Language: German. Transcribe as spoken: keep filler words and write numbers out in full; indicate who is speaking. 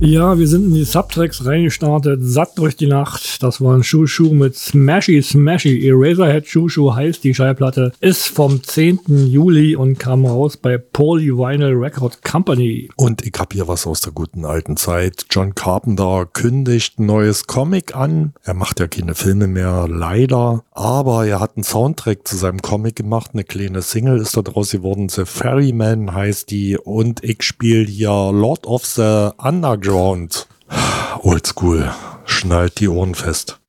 Speaker 1: Ja, wir sind in die Subtracks reingestartet, satt durch die Nacht. Das war ein Schuh-Schuh mit Smashy Smashy. Eraserhead Schuh-Schuh heißt die Schallplatte, ist vom zehnten Juli und kam raus bei Polyvinyl Record Company.
Speaker 2: Und ich hab hier was aus der guten alten Zeit. John Carpenter kündigt ein neues Comic an. Er macht ja keine Filme mehr, leider. Aber er hat einen Soundtrack zu seinem Comic gemacht. Eine kleine Single ist da draus geworden. The Ferryman heißt die. Und ich spiele hier Lord of the Underground. Oldschool. Schnallt die Ohren fest.